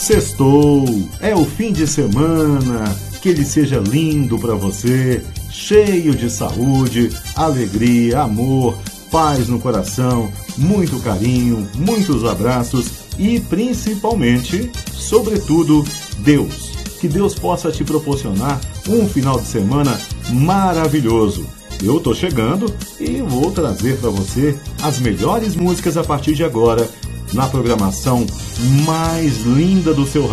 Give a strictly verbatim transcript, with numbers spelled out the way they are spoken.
Sextou, é o fim de semana, que ele seja lindo para você, cheio de saúde, alegria, amor, paz no coração, muito carinho, muitos abraços e principalmente, sobretudo, Deus. Que Deus possa te proporcionar um final de semana maravilhoso. Eu tô chegando e vou trazer para você as melhores músicas a partir de agora na programação mais linda do seu rádio.